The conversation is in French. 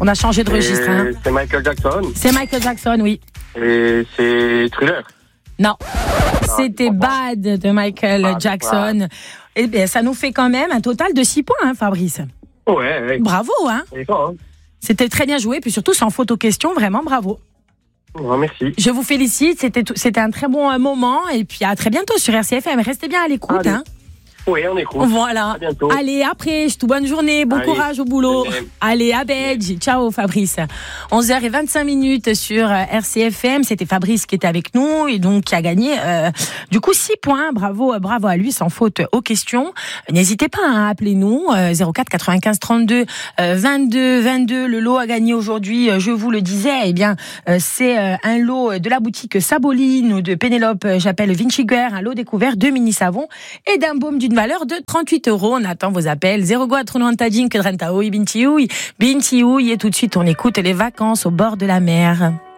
On a changé de registre. Hein. C'est Michael Jackson. C'est Michael Jackson, oui. Et c'est Thriller. Non, c'était Bad de Michael Jackson. Ouais. Eh bien, ça nous fait quand même un total de 6 points, hein, Fabrice. Ouais. Bravo, hein. C'était très bien joué, puis surtout sans faute aux questions, vraiment bravo. Oh, merci. Je vous félicite, c'était un très bon moment, et puis à très bientôt sur RCFM. Restez bien à l'écoute, hein. Oui, on écoute. Voilà. À bientôt. Allez, après, bonne journée, bon courage au boulot. Allez, à Belge. Ciao, Fabrice. 11h25 sur RCFM. C'était Fabrice qui était avec nous et donc qui a gagné, du coup, 6 points. Bravo à lui, sans faute aux questions. N'hésitez pas à appeler nous, 04 95 32 22 22. Le lot à gagner aujourd'hui, je vous le disais, eh bien, c'est un lot de la boutique Saboline ou de Pénélope, j'appelle Vinci Guerre, un lot découvert, 2 mini-savons et d'un baume d'une valeur de 38 €. On attend vos appels. 04 que Drentao, Binti Ouy. Et tout de suite, on écoute les vacances au bord de la mer.